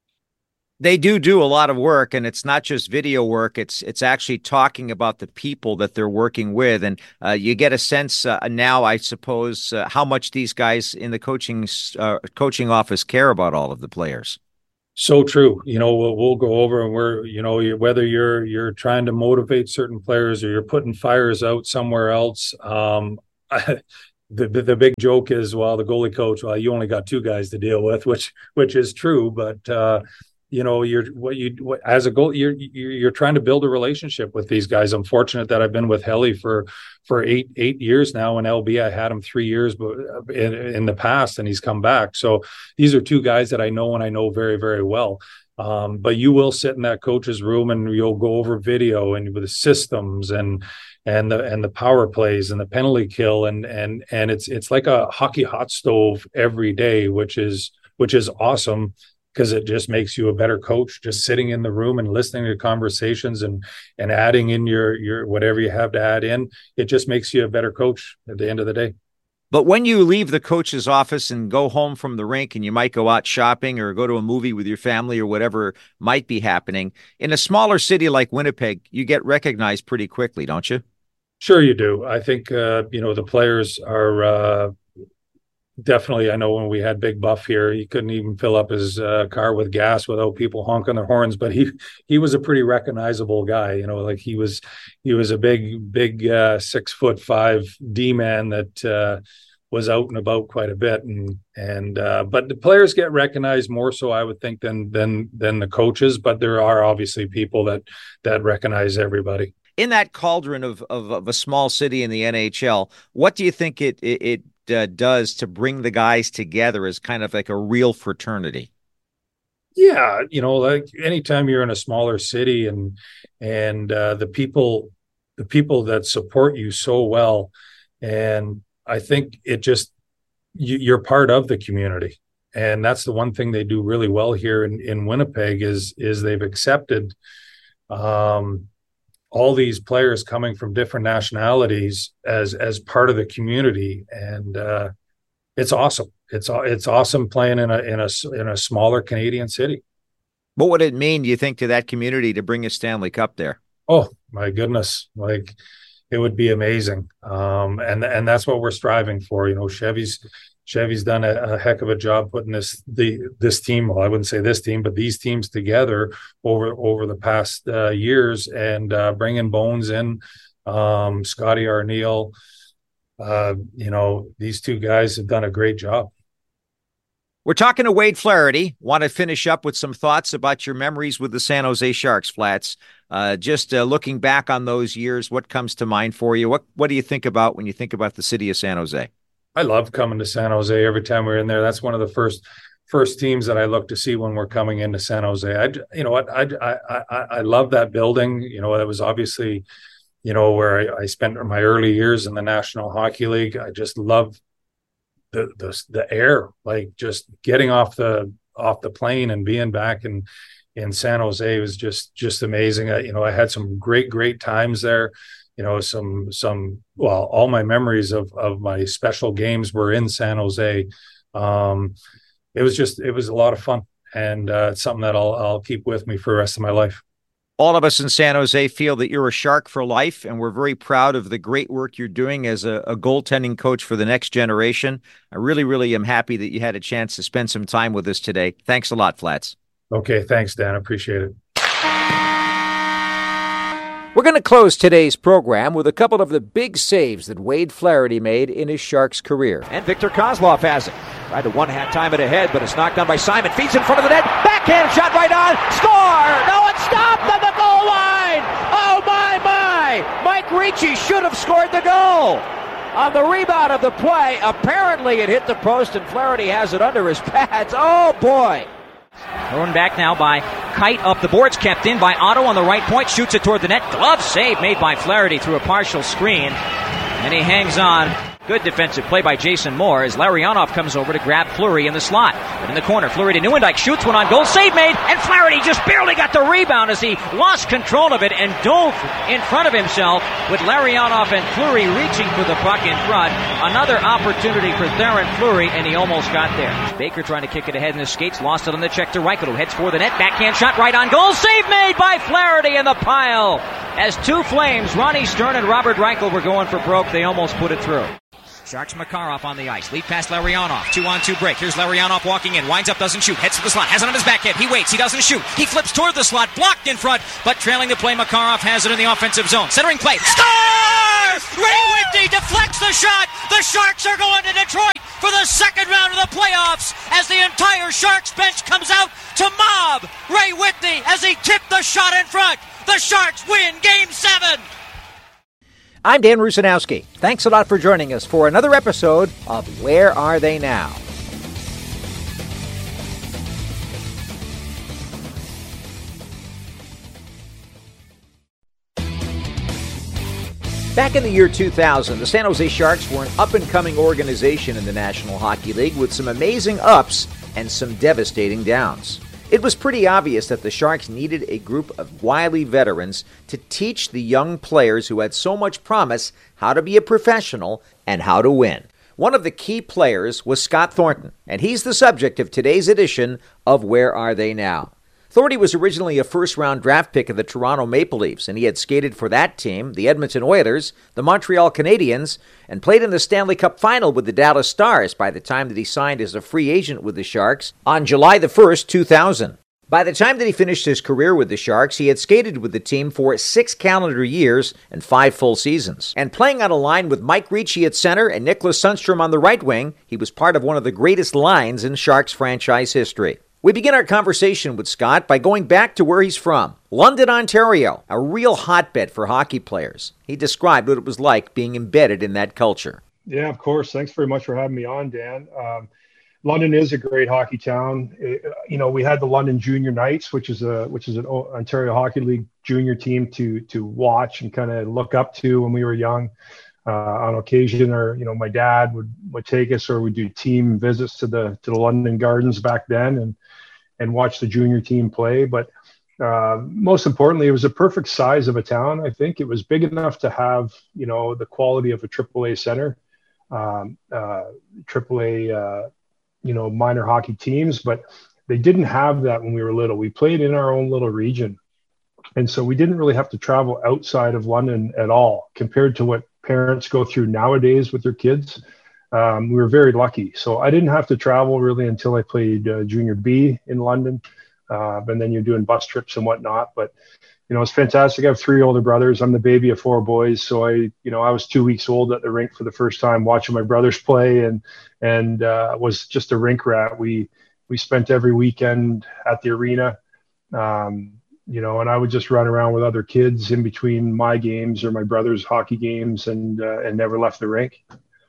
They do do a lot of work, and it's not just video work. It's it's actually talking about the people that they're working with, and uh, you get a sense uh, now, I suppose, uh, how much these guys in the coaching uh, coaching office care about all of the players. So true. You know, we'll, we'll go over and we're, you know, whether you're you're trying to motivate certain players or you're putting fires out somewhere else. Um, I, the, the the big joke is, well, the goalie coach, well, you only got two guys to deal with, which which is true, but. Uh, You know, you're what you what, as a goal, you're you're trying to build a relationship with these guys. I'm fortunate that I've been with Helly for for eight eight years now, and L B I had him three years in, in the past, and he's come back. So these are two guys that I know and I know very very well. Um, but you will sit in that coach's room and you'll go over video and with the systems and and the and the power plays and the penalty kill and and and it's it's like a hockey hot stove every day, which is which is awesome. Because it just makes you a better coach, just sitting in the room and listening to conversations and and adding in your your whatever you have to add in. It just makes you a better coach at the end of the day. But when you leave the coach's office and go home from the rink and you might go out shopping or go to a movie with your family or whatever might be happening, in a smaller city like Winnipeg, you get recognized pretty quickly, don't you? Sure you do. I think, uh, you know, the players are uh, definitely, I know when we had Big Buff here, he couldn't even fill up his uh, car with gas without people honking their horns. But he he was a pretty recognizable guy, you know, like he was he was a big big uh, six foot five D man that uh, was out and about quite a bit. And and uh, but the players get recognized more so, I would think, than than than the coaches. But there are obviously people that that recognize everybody. In that cauldron of of, of a small city in the N H L, what do you think it it, it Uh, does to bring the guys together as kind of like a real fraternity? Yeah, you know, like anytime you're in a smaller city and and uh, the people the people that support you so well, and I think it just you, you're part of the community, and that's the one thing they do really well here in in Winnipeg is is they've accepted um all these players coming from different nationalities as as part of the community, and uh, it's awesome. It's it's awesome playing in a in a in a smaller Canadian city. What would it mean, do you think, to that community to bring a Stanley Cup there? Oh my goodness, like it would be amazing, um, and and that's what we're striving for. You know, Chevy's Chevy's done a, a heck of a job putting this the this team. Well, I wouldn't say this team, but these teams together over over the past uh, years, and uh, bringing Bones in, um, Scotty Arneal. Uh, you know, these two guys have done a great job. We're talking to Wade Flaherty. Want to finish up with some thoughts about your memories with the San Jose Sharks, Flats. Uh, just uh, looking back on those years, what comes to mind for you? What What do you think about when you think about the city of San Jose? I love coming to San Jose every time we're in there. That's one of the first first teams that I look to see when we're coming into San Jose. I, you know what, I, I, I, I love that building. You know, it was obviously, you know, where I, I spent my early years in the National Hockey League. I just love the the the air, like just getting off the off the plane and being back in in San Jose was just just amazing. I, you know, I had some great great times there. You know, some, some, well, all my memories of, of my special games were in San Jose. Um, it was just, it was a lot of fun, and uh, it's something that I'll, I'll keep with me for the rest of my life. All of us in San Jose feel that you're a Shark for life, and we're very proud of the great work you're doing as a, a goaltending coach for the next generation. I really, really am happy that you had a chance to spend some time with us today. Thanks a lot, Flats. Okay. Thanks, Dan. I appreciate it. We're going to close today's program with a couple of the big saves that Wade Flaherty made in his Sharks career. And Victor Kozlov has it. Tried to one-hand time it ahead, but it's knocked down by Simon. Feeds in front of the net. Backhand shot right on. Score! No, it's stopped on the goal line! Oh, my, my! Mike Ricci should have scored the goal. On the rebound of the play, apparently it hit the post, and Flaherty has it under his pads. Oh, boy! Thrown back now by Kite up the boards, kept in by Otto on the right point, shoots it toward the net. Glove save made by Flaherty through a partial screen, and he hangs on. Good defensive play by Jason Moore as Larionov comes over to grab Fleury in the slot. But in the corner, Fleury to Nieuwendyk, shoots one on goal, save made, and Flaherty just barely got the rebound as he lost control of it and dove in front of himself with Larionov and Fleury reaching for the puck in front. Another opportunity for Theoren Fleury, and he almost got there. Baker trying to kick it ahead in the skates, lost it on the check to Reichel, who heads for the net, backhand shot right on goal, save made by Flaherty in the pile. As two Flames, Ronnie Stern and Robert Reichel, were going for broke, they almost put it through. Sharks Makarov on the ice. Lead pass Larionov. Two on two break. Here's Larionov walking in. Winds up, doesn't shoot. Heads to the slot. Has it on his backhand. He waits. He doesn't shoot. He flips toward the slot. Blocked in front. But trailing the play, Makarov has it in the offensive zone. Centering play. Scores! Ray Whitney deflects the shot. The Sharks are going to Detroit for the second round of the playoffs as the entire Sharks bench comes out to mob Ray Whitney as he tipped the shot in front. The Sharks win Game seven. I'm Dan Rusanowski. Thanks a lot for joining us for another episode of Where Are They Now? Back in the year two thousand, the San Jose Sharks were an up-and-coming organization in the National Hockey League with some amazing ups and some devastating downs. It was pretty obvious that the Sharks needed a group of wily veterans to teach the young players who had so much promise how to be a professional and how to win. One of the key players was Scott Thornton, and he's the subject of today's edition of Where Are They Now? Thornton was originally a first-round draft pick of the Toronto Maple Leafs, and he had skated for that team, the Edmonton Oilers, the Montreal Canadiens, and played in the Stanley Cup Final with the Dallas Stars by the time that he signed as a free agent with the Sharks on July the first, two thousand. By the time that he finished his career with the Sharks, he had skated with the team for six calendar years and five full seasons. And playing on a line with Mike Ricci at center and Nicholas Sundstrom on the right wing, he was part of one of the greatest lines in Sharks franchise history. We begin our conversation with Scott by going back to where he's from, London, Ontario, a real hotbed for hockey players. He described what it was like being embedded in that culture. Yeah, of course. Thanks very much for having me on, Dan. Um, London is a great hockey town. It, you know, we had the London Junior Knights, which is a which is an Ontario Hockey League junior team to to watch and kind of look up to when we were young. Uh, on occasion, or you know, my dad would would take us, or we'd do team visits to the to the London Gardens back then, and and watch the junior team play. But uh, most importantly, it was a perfect size of a town. I think it was big enough to have, you know, the quality of a triple A center, um, uh, triple A, uh, you know, minor hockey teams, but they didn't have that when we were little. We played in our own little region. And so we didn't really have to travel outside of London at all compared to what parents go through nowadays with their kids. Um, we were very lucky. So I didn't have to travel really until I played uh, junior B in London. Uh, and then you're doing bus trips and whatnot. But, you know, it's fantastic. I have three older brothers. I'm the baby of four boys. So I, you know, I was two weeks old at the rink for the first time watching my brothers play, and, and uh, was just a rink rat. We, we spent every weekend at the arena, um, you know, and I would just run around with other kids in between my games or my brother's hockey games, and, uh, and never left the rink.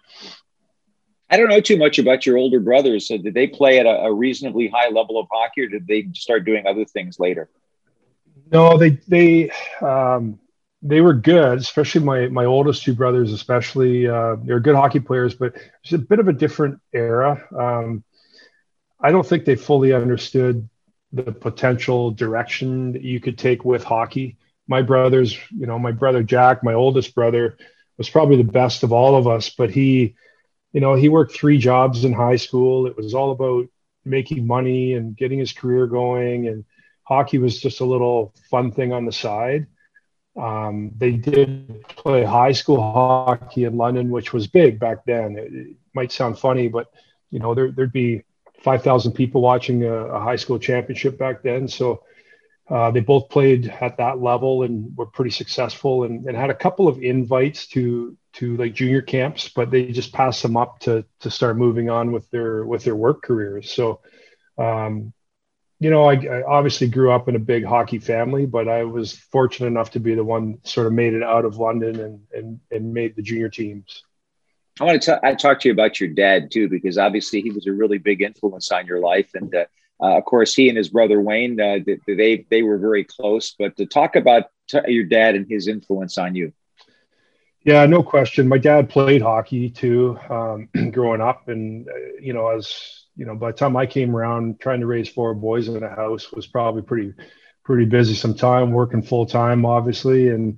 I don't know too much about your older brothers. So did they play at a, a reasonably high level of hockey, or did they start doing other things later? No, they they um, they were good, especially my my oldest two brothers. Especially uh, they were good hockey players, but it's a bit of a different era. Um, I don't think they fully understood the potential direction that you could take with hockey. My brothers, you know, my brother Jack, my oldest brother, was probably the best of all of us, but he. You know, he worked three jobs in high school. It was all about making money and getting his career going. And hockey was just a little fun thing on the side. Um, they did play high school hockey in London, which was big back then. It, it might sound funny, but, you know, there, there'd be five thousand people watching a, a high school championship back then. So uh, they both played at that level and were pretty successful, and, and had a couple of invites to to like junior camps, but they just passed them up to to start moving on with their with their work careers. So, um, you know, I, I obviously grew up in a big hockey family, but I was fortunate enough to be the one that sort of made it out of London and and and made the junior teams. I want to t- I talk to you about your dad too, because obviously he was a really big influence on your life, and uh, uh, of course he and his brother Wayne, uh, they they were very close. But to talk about t- your dad and his influence on you. Yeah, no question. My dad played hockey too, um, growing up, and uh, you know, as you know, by the time I came around, trying to raise four boys in a house was probably pretty, pretty busy. Some time working full time, obviously, and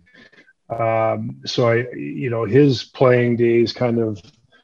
um, so I, you know, his playing days kind of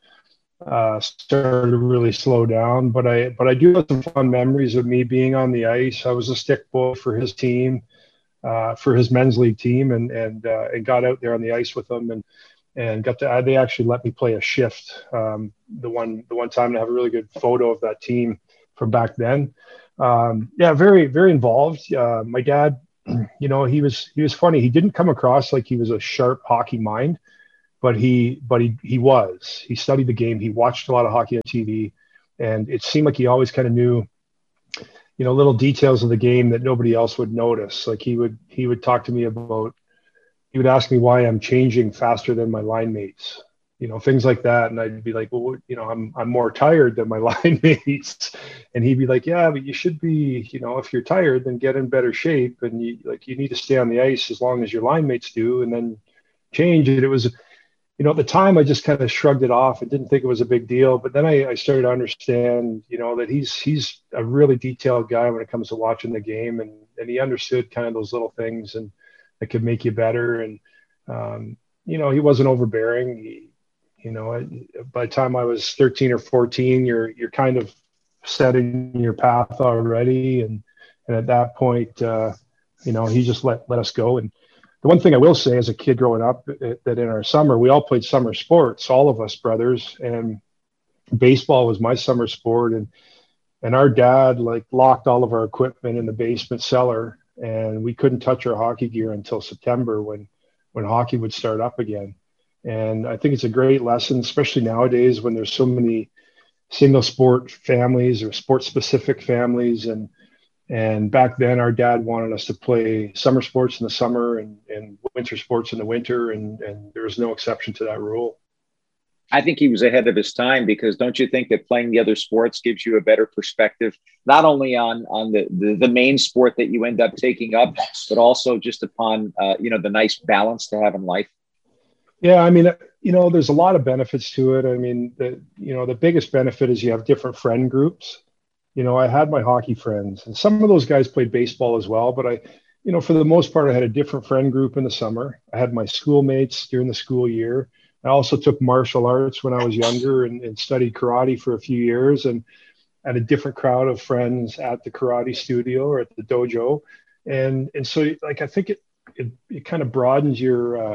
uh, started to really slow down. But I, but I do have some fun memories of me being on the ice. I was a stick boy for his team, uh, for his men's league team, and and uh, and got out there on the ice with them, and and got to. They actually let me play a shift. Um, the one the one time, to have a really good photo of that team from back then. Um, yeah, very very involved. Uh, my dad, you know, he was he was funny. He didn't come across like he was a sharp hockey mind, but he but he he was. He studied the game. He watched a lot of hockey on T V, and it seemed like he always kind of knew, you know, little details of the game that nobody else would notice. Like he would he would talk to me about, he would ask me why I'm changing faster than my line mates, you know, things like that. And I'd be like, well, you know, I'm I'm more tired than my line mates. And he'd be like, yeah, but you should be, you know, if you're tired, then get in better shape. And you like you need to stay on the ice as long as your line mates do, and then change it. It was, you know, at the time I just kind of shrugged it off and didn't think it was a big deal. But then I, I started to understand, you know, that he's he's a really detailed guy when it comes to watching the game, and and he understood kind of those little things and that could make you better. And um, you know, he wasn't overbearing. He, you know, by the time I was thirteen or fourteen, you're you're kind of setting your path already, and and at that point, uh, you know, he just let let us go. And the one thing I will say, as a kid growing up, that in our summer, we all played summer sports, all of us brothers, and baseball was my summer sport. And, and our dad like locked all of our equipment in the basement cellar, and we couldn't touch our hockey gear until September when, when hockey would start up again. And I think it's a great lesson, especially nowadays when there's so many single sport families or sport specific families. And, And back then, our dad wanted us to play summer sports in the summer and, and winter sports in the winter, and, and there was no exception to that rule. I think he was ahead of his time, because don't you think that playing the other sports gives you a better perspective, not only on on the the, the main sport that you end up taking up, but also just upon uh, you know, the nice balance to have in life? Yeah, I mean, you know, there's a lot of benefits to it. I mean, the you know the biggest benefit is you have different friend groups. You know, I had my hockey friends, and some of those guys played baseball as well. But I, you know, for the most part, I had a different friend group in the summer. I had my schoolmates during the school year. I also took martial arts when I was younger, and, and studied karate for a few years, and had a different crowd of friends at the karate studio or at the dojo. And, and so like, I think it, it, it kind of broadens your, uh,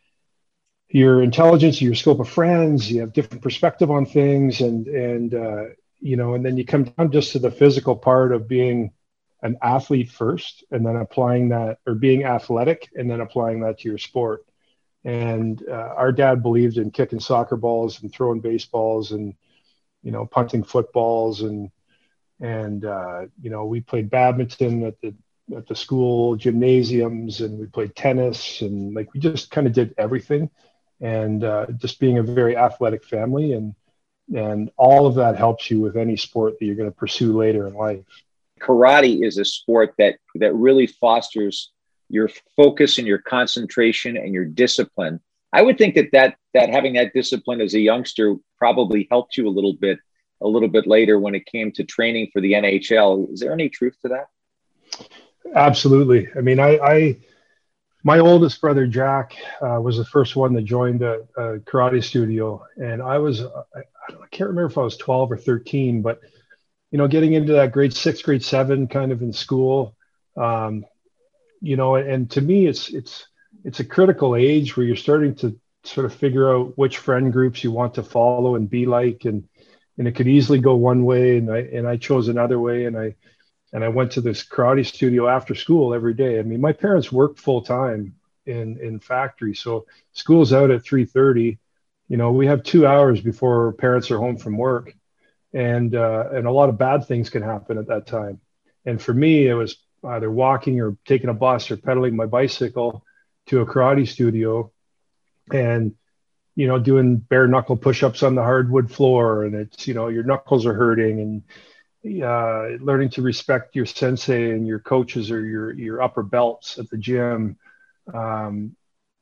your intelligence, your scope of friends. You have different perspective on things, and, and, uh, you know, and then you come down just to the physical part of being an athlete first, and then applying that, or being athletic and then applying that to your sport. And uh, our dad believed in kicking soccer balls and throwing baseballs and, you know, punting footballs. And, and, uh, you know, we played badminton at the, at the school gymnasiums, and we played tennis, and like, we just kind of did everything. And uh, just being a very athletic family, and, and all of that helps you with any sport that you're going to pursue later in life. Karate is a sport that that really fosters your focus and your concentration and your discipline. I would think that that that having that discipline as a youngster probably helped you a little bit, a little bit later when it came to training for the N H L. Is there any truth to that? Absolutely. I mean, I, I my oldest brother, Jack, uh, was the first one that joined a, a karate studio. And I was, I, I can't remember if I was twelve or thirteen, but, you know, getting into that grade six, grade seven kind of in school, um, you know, and to me, it's, it's, it's a critical age where you're starting to sort of figure out which friend groups you want to follow and be like. And, and it could easily go one way. And I, and I chose another way. And I, And I went to this karate studio after school every day. I mean, my parents worked full time in, in factory. So school's out at three thirty. You know, we have two hours before parents are home from work. And, uh, and a lot of bad things can happen at that time. And for me, it was either walking or taking a bus or pedaling my bicycle to a karate studio, and, you know, doing bare knuckle push-ups on the hardwood floor. And it's, you know, your knuckles are hurting, and, uh, learning to respect your sensei and your coaches or your, your upper belts at the gym. Um,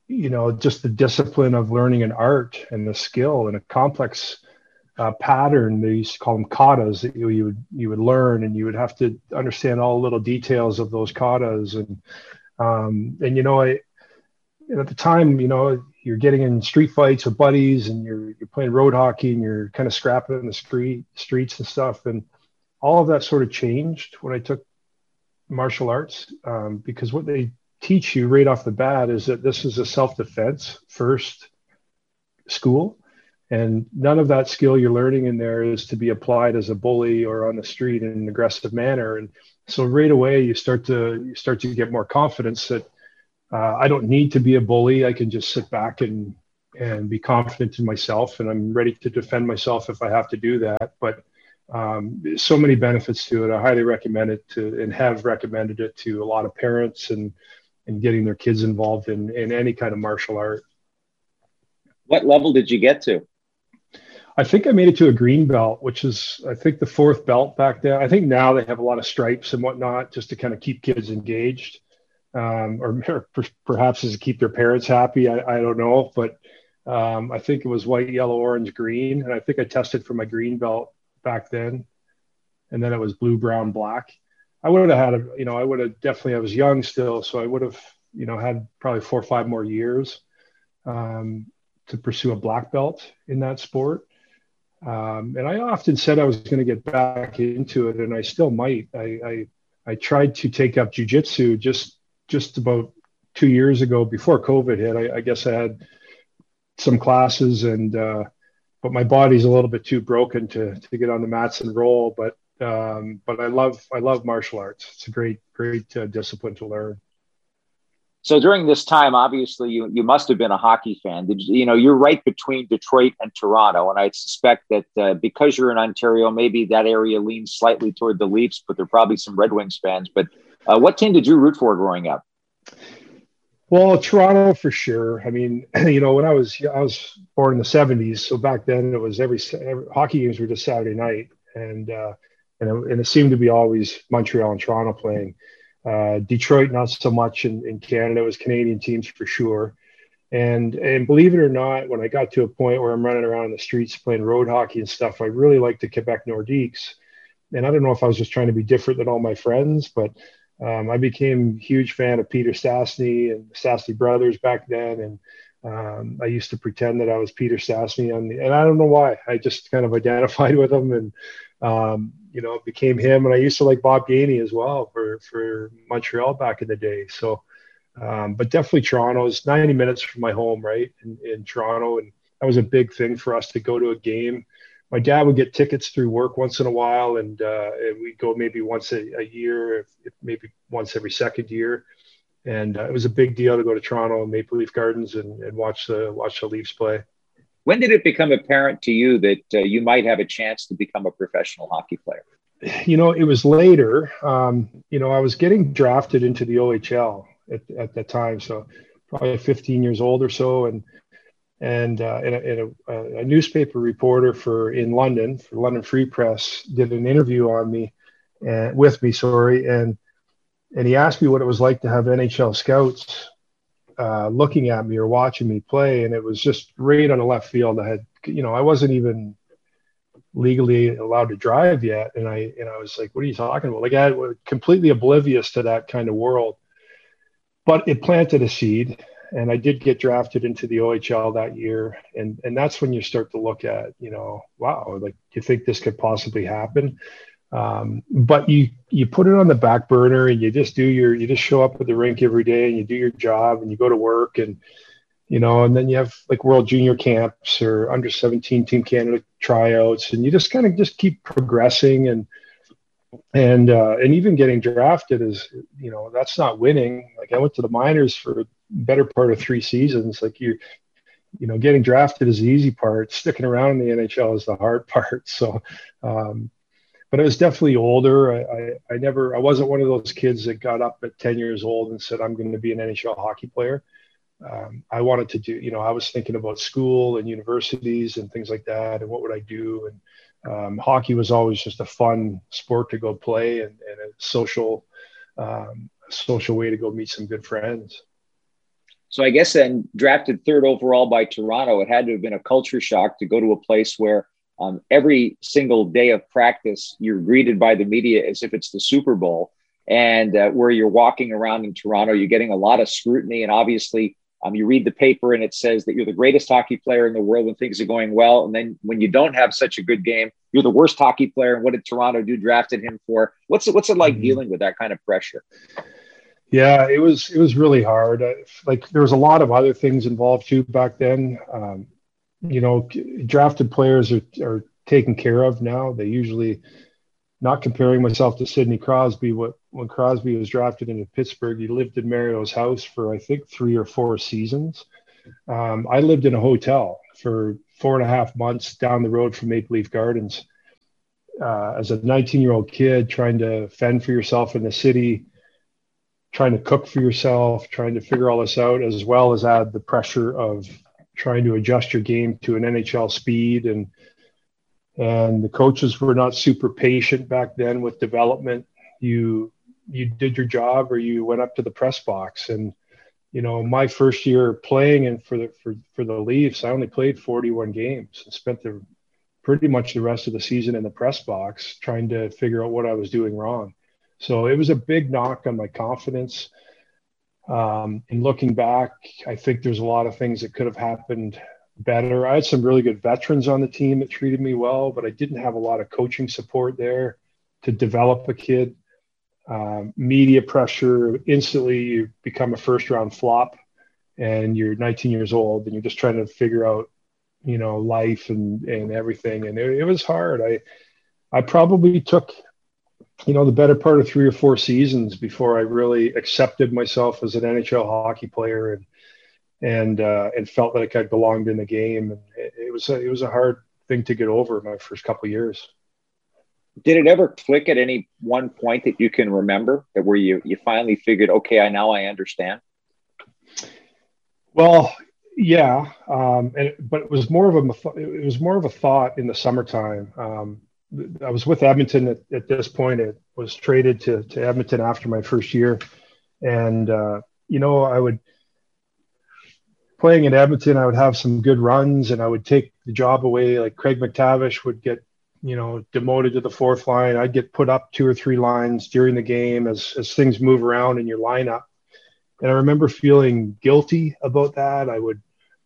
you know, just the discipline of learning an art and the skill and a complex uh, pattern. They used to call them katas that you, you would you would learn, and you would have to understand all the little details of those katas. And um, and you know, I at the time, you know, you're getting in street fights with buddies, and you're you're playing road hockey, and you're kind of scrapping in the street streets and stuff. And all of that sort of changed when I took martial arts, um, because what they teach you right off the bat is that this is a self-defense first school, and none of that skill you're learning in there is to be applied as a bully or on the street in an aggressive manner. And so right away you start to you start to get more confidence that uh, I don't need to be a bully. I can just sit back and and be confident in myself, and I'm ready to defend myself if I have to do that. But um, so many benefits to it. I highly recommend it to, and have recommended it to a lot of parents, and and getting their kids involved in, in any kind of martial art. What level did you get to? I think I made it to a green belt, which is, I think, the fourth belt back then. I think now they have a lot of stripes and whatnot just to kind of keep kids engaged, um, or, or per, perhaps as to keep their parents happy. I, I don't know, but um, I think it was white, yellow, orange, green. And I think I tested for my green belt back then. And then it was blue, brown, black. I would have had, a, you know, I would have definitely, I was young still, so I would have, you know, had probably four or five more years um, to pursue a black belt in that sport. Um, and I often said I was going to get back into it, and I still might. I, I, I tried to take up jiu-jitsu just, just about two years ago before COVID hit. I, I guess I had some classes, and, uh, but my body's a little bit too broken to, to get on the mats and roll. But Um, but I love, I love martial arts. It's a great, great uh, discipline to learn. So during this time, obviously you, you must've been a hockey fan. Did you, you know, you're right between Detroit and Toronto. And I suspect that uh, because you're in Ontario, maybe that area leans slightly toward the Leafs, but there are probably some Red Wings fans. But uh, what team did you root for growing up? Well, Toronto for sure. I mean, you know, when I was, I was born in the seventies. So back then it was every, every hockey games were just Saturday night. And, uh, And it, and it seemed to be always Montreal and Toronto playing. Uh, Detroit, not so much in, in Canada. It was Canadian teams for sure. And and believe it or not, when I got to a point where I'm running around in the streets playing road hockey and stuff, I really liked the Quebec Nordiques. And I don't know if I was just trying to be different than all my friends, but um, I became a huge fan of Peter Stastny and the Stastny brothers back then. And um, I used to pretend that I was Peter Stastny on the, and I don't know why. I just kind of identified with him, and um, you know, it became him. And I used to like Bob Gainey as well for, for Montreal back in the day. So, um, but definitely Toronto is ninety minutes from my home, right, in, in Toronto. And that was a big thing for us to go to a game. My dad would get tickets through work once in a while, and, uh, and we'd go maybe once a, a year, if, if maybe once every second year. And uh, it was a big deal to go to Toronto and Maple Leaf Gardens and, and watch the watch the Leafs play. When did it become apparent to you that uh, you might have a chance to become a professional hockey player? You know, it was later. Um, you know, I was getting drafted into the O H L at, at that time, so probably fifteen years old or so. And and, uh, and, a, and a, a newspaper reporter for in London, for London Free Press, did an interview on me, uh, with me, sorry, and and he asked me what it was like to have N H L scouts uh, looking at me or watching me play. And it was just right on the left field. I had, you know, I wasn't even legally allowed to drive yet. And I, and I was like, what are you talking about? Like, I was completely oblivious to that kind of world, but it planted a seed, and I did get drafted into the O H L that year. And, and that's when you start to look at, you know, wow, like, do you think this could possibly happen? Um, but you, you put it on the back burner, and you just do your, you just show up at the rink every day, and you do your job, and you go to work, and, you know, and then you have like World Junior camps or under seventeen Team Canada tryouts, and you just kind of just keep progressing, and, and, uh, and even getting drafted is, you know, that's not winning. Like, I went to the minors for a better part of three seasons. Like, you, you know, getting drafted is the easy part. Sticking around in the N H L is the hard part. So, um, but I was definitely older. I, I, I never, I wasn't one of those kids that got up at ten years old and said, I'm going to be an N H L hockey player. Um, I wanted to do, you know, I was thinking about school and universities and things like that, and what would I do? And um, hockey was always just a fun sport to go play, and, and a social, um, social way to go meet some good friends. So I guess then drafted third overall by Toronto, it had to have been a culture shock to go to a place where um, every single day of practice, you're greeted by the media as if it's the Super Bowl, and uh, where you're walking around in Toronto, you're getting a lot of scrutiny. And obviously um, you read the paper and it says that you're the greatest hockey player in the world when things are going well. And then when you don't have such a good game, you're the worst hockey player. And what did Toronto do? Drafted him for? What's it, what's it like mm-hmm. dealing with that kind of pressure? Yeah, it was, it was really hard. Uh, like there was a lot of other things involved too back then. Um, you know, drafted players are, are taken care of now. They usually, not comparing myself to Sidney Crosby, what, when Crosby was drafted into Pittsburgh, he lived in Mario's house for, I think, three or four seasons. Um, I lived in a hotel for four and a half months down the road from Maple Leaf Gardens. Uh, as a nineteen-year-old kid trying to fend for yourself in the city, trying to cook for yourself, trying to figure all this out, as well as add the pressure of trying to adjust your game to an N H L speed. And and the coaches were not super patient back then with development. You you did your job or you went up to the press box. And, you know, my first year playing and for the for, for the Leafs, I only played forty-one games and spent the pretty much the rest of the season in the press box trying to figure out what I was doing wrong. So it was a big knock on my confidence. Um, and looking back, I think there's a lot of things that could have happened better. I had some really good veterans on the team that treated me well, but I didn't have a lot of coaching support there to develop a kid. Um, media pressure, instantly you become a first round flop and you're nineteen years old and you're just trying to figure out, you know, life and, and everything. And it, it was hard. I, I probably took, you know, the better part of three or four seasons before I really accepted myself as an N H L hockey player and, and, uh, and felt like I belonged in the game. And it, it was, a, it was a hard thing to get over my first couple of years. Did it ever click at any one point that you can remember that where you, you finally figured, okay, I now I understand? Well, yeah. Um, and, but it was more of a, it was more of a thought in the summertime. Um, I was with Edmonton at, at this point. It was traded to, to Edmonton after my first year. And, uh, you know, I would, playing in Edmonton, I would have some good runs and I would take the job away. Like Craig McTavish would get, you know, demoted to the fourth line. I'd get put up two or three lines during the game as, as things move around in your lineup. And I remember feeling guilty about that. I would,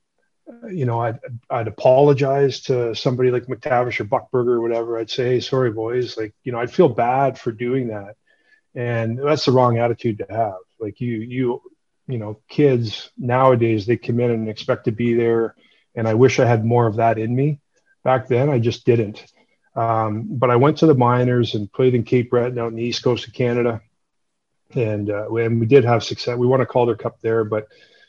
you know, I'd, I'd apologize to somebody like McTavish or Buckberger or whatever. I'd say, hey, sorry, boys. Like, you know, I'd feel bad for doing that. And that's the wrong attitude to have. Like you, you, you know, kids nowadays, they come in and expect to be there. And I wish I had more of that in me. Back then, I just didn't. Um, but I went to the minors and played in Cape Breton out in the East Coast of Canada. And, uh, we, and we did have success. We won a Calder Cup there, but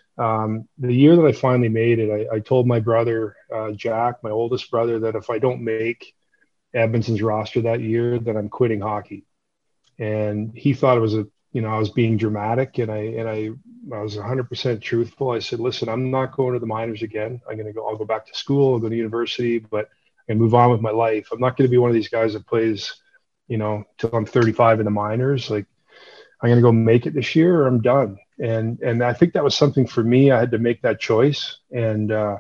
Um, the year that I finally made it, I, I told my brother, uh, Jack, my oldest brother, that if I don't make Edmonton's roster that year, then I'm quitting hockey. And he thought it was a, you know, I was being dramatic, and I, and I, I was one hundred percent truthful. I said, listen, I'm not going to the minors again. I'm going to go, I'll go back to school, I'll go to university, but I move on with my life. I'm not going to be one of these guys that plays, you know, till I'm thirty-five in the minors. Like, I'm going to go make it this year or I'm done. And, and I think that was something for me. I had to make that choice. And, uh,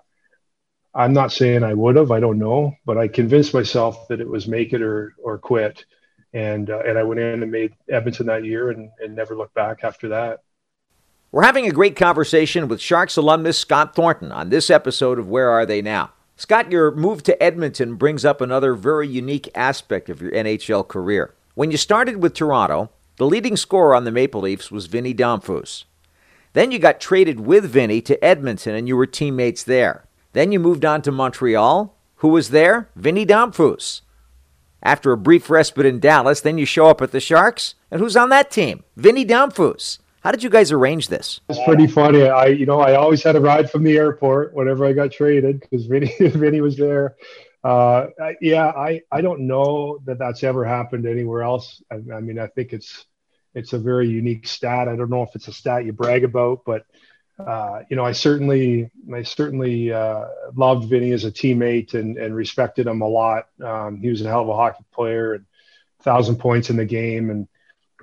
I'm not saying I would have, I don't know, but I convinced myself that it was make it or, or quit. And, uh, and I went in and made Edmonton that year and, and never looked back after that. We're having a great conversation with Sharks alumnus Scott Thornton on this episode of Where Are They Now? Scott, your move to Edmonton brings up another very unique aspect of your N H L career. When you started with Toronto, the leading scorer on the Maple Leafs was Vinny Damphousse. Then you got traded with Vinny to Edmonton and you were teammates there. Then you moved on to Montreal. Who was there? Vinny Damphousse. After a brief respite in Dallas, then you show up at the Sharks. And who's on that team? Vinny Damphousse. How did you guys arrange this? It's pretty funny. I, you know, I always had a ride from the airport whenever I got traded because Vinny, Vinny was there. Uh, yeah, I, I don't know that that's ever happened anywhere else. I, I mean, I think it's it's a very unique stat. I don't know if it's a stat you brag about, but uh, you know, I certainly I certainly uh, loved Vinny as a teammate and, and respected him a lot. Um, he was a hell of a hockey player and a thousand points in the game. And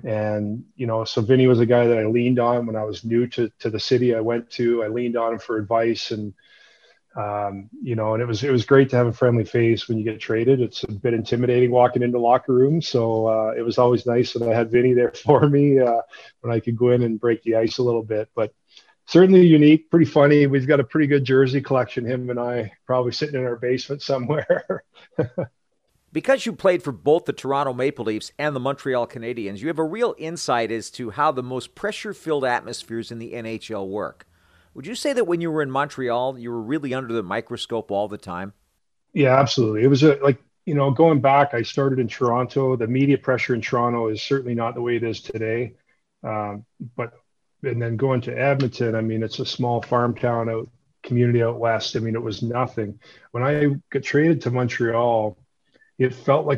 And, you know, so Vinny was a guy that I leaned on when I was new to, to the city I went to. I leaned on him for advice, and, um, you know, and it was, it was great to have a friendly face when you get traded. It's a bit intimidating walking into locker rooms. So uh, it was always nice that I had Vinny there for me uh, when I could go in and break the ice a little bit. But certainly unique, pretty funny. We've got a pretty good jersey collection, him and I, probably sitting in our basement somewhere. Because you played for both the Toronto Maple Leafs and the Montreal Canadiens, you have a real insight as to how the most pressure-filled atmospheres in the N H L work. Would you say that when you were in Montreal, you were really under the microscope all the time? Yeah, absolutely. It was a, like, you know, going back, I started in Toronto. The media pressure in Toronto is certainly not the way it is today. Um, but, and then going to Edmonton, I mean, it's a small farm town out, community out west. I mean, it was nothing. When I got traded to Montreal, it felt like